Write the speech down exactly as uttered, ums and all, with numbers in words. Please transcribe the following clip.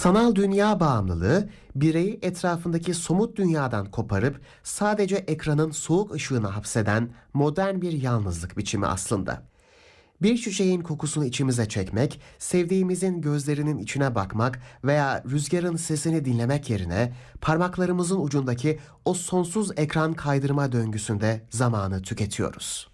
Sanal dünya bağımlılığı, bireyi etrafındaki somut dünyadan koparıp sadece ekranın soğuk ışığına hapseden modern bir yalnızlık biçimi aslında. Bir çiçeğin kokusunu içimize çekmek, sevdiğimizin gözlerinin içine bakmak veya rüzgarın sesini dinlemek yerine parmaklarımızın ucundaki o sonsuz ekran kaydırma döngüsünde zamanı tüketiyoruz.